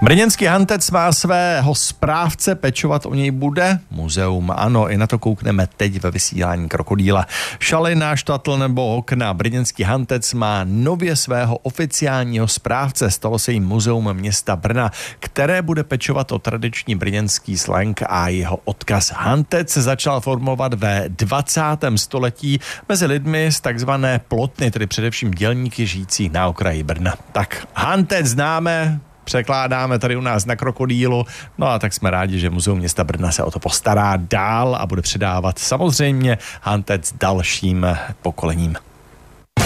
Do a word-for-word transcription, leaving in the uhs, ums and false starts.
Brněnský Hantec má svého správce, pečovat o něj bude muzeum. Ano, i na to koukneme teď ve vysílání Krokodýla. Šalina, štatl nebo okna. Brněnský Hantec má nově svého oficiálního správce. Stalo se jim muzeum města Brna, které bude pečovat o tradiční brněnský slang a jeho odkaz. Hantec začal formovat ve dvacátém století mezi lidmi z takzvané plotny, tedy především dělníky žijící na okraji Brna. Tak Hantec známe, překládáme tady u nás na Krokodýlu, no a tak jsme rádi, že Muzeum města Brna se o to postará dál a bude předávat samozřejmě Hantec dalším pokolením.